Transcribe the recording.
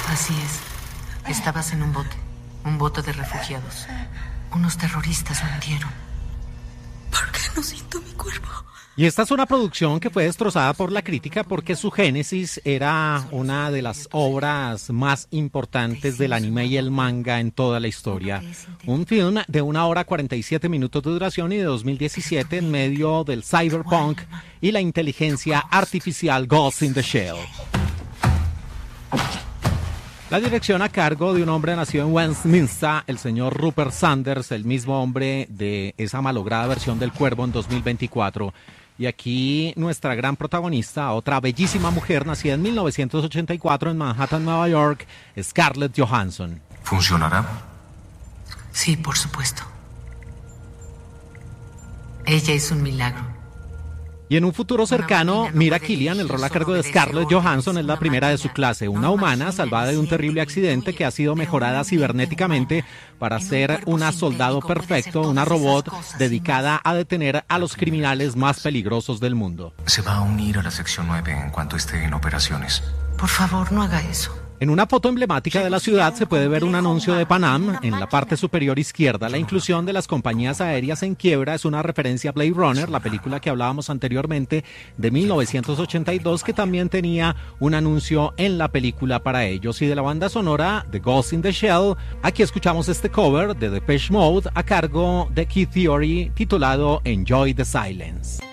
Así es. Estabas en un bote de refugiados. Unos terroristas me hundieron. ¿Por qué no siento mi cuerpo? Y esta es una producción que fue destrozada por la crítica porque su génesis era una de las obras más importantes del anime y el manga en toda la historia. Un film de 1 hora 47 minutos de duración y de 2017 en medio del cyberpunk y la inteligencia artificial Ghost in the Shell. La dirección a cargo de un hombre nacido en Westminster, el señor Rupert Sanders, el mismo hombre de esa malograda versión del Cuervo en 2024. Y aquí nuestra gran protagonista, otra bellísima mujer nacida en 1984 en Manhattan, Nueva York, Scarlett Johansson. ¿Funcionará? Sí, por supuesto. Ella es un milagro. Y en un futuro cercano, Mira Killian, el rol a cargo de Scarlett Johansson, es la primera de su clase, una humana salvada de un terrible accidente que ha sido mejorada cibernéticamente para ser una soldado perfecto, una robot dedicada a detener a los criminales más peligrosos del mundo. Se va a unir a la sección 9 en cuanto esté en operaciones. Por favor, no haga eso. En una foto emblemática de la ciudad se puede ver un anuncio de Pan Am en la parte superior izquierda. La inclusión de las compañías aéreas en quiebra es una referencia a Blade Runner, la película que hablábamos anteriormente de 1982, que también tenía un anuncio en la película para ellos. Y de la banda sonora de Ghost in the Shell, aquí escuchamos este cover de Depeche Mode a cargo de Key Theory titulado Enjoy the Silence.